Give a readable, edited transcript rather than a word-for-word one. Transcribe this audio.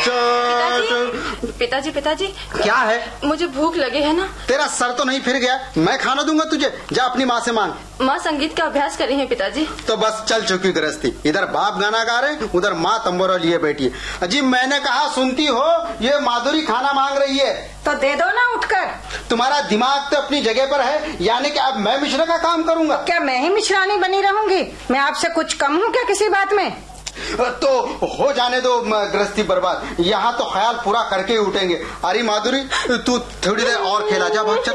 पिताजी पिताजी क्या है? मुझे भूख लगी है ना। तेरा सर तो नहीं फिर गया? मैं खाना दूंगा तुझे, जा अपनी माँ से मांग। माँ संगीत का अभ्यास करी है पिताजी। तो बस चल चुकी गृहस्थी, इधर बाप गाना गा रहे, उधर माँ तंबोरा लिए बैठी है। अजी मैंने कहा सुनती हो, ये माधुरी खाना मांग रही है। तो दे दो ना उठकर। तुम्हारा दिमाग तो अपनी जगह पर है, यानी कि अब मैं मिश्रा का काम करूंगा? क्या मैं ही मिश्रानी बनी रहूंगी? मैं आपसे कुछ कम हूँ क्या किसी बात में? तो हो जाने दो गृहस्थी बर्बाद, यहाँ तो ख्याल पूरा करके ही उठेंगे। अरे माधुरी तू थोड़ी देर और खेला जा, भाग चल।